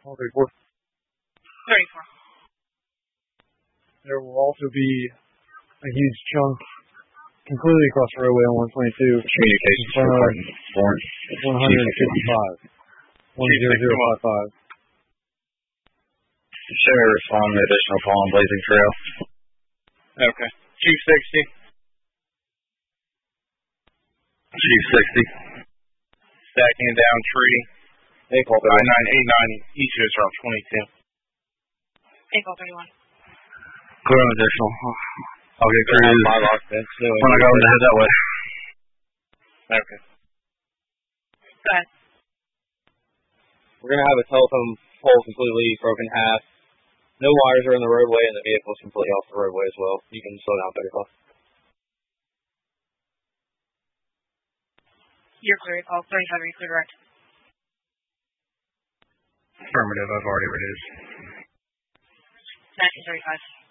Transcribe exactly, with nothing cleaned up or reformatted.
All thirty-four. thirty-four. There will also be a huge chunk completely across the roadway on one twenty-two. Communications in front of Florence. one fifty-five. one zero zero five five. Share respond to additional call on Blazing Trail. Okay. Chief sixty. Chief sixty. Stacking down tree. April nine nine eight nine east of us around twenty-two. April thirty-one. Clear on additional. I'll get crews when I go to head that way. Okay. Go ahead. We're going to have a telephone pole completely broken in half. No wires are in the roadway, and the vehicle's completely off the roadway as well. You can slow down thirty-five. You're clear. Call thirty-five. Are you clear direct? Affirmative. I've already reduced. nineteen thirty-five.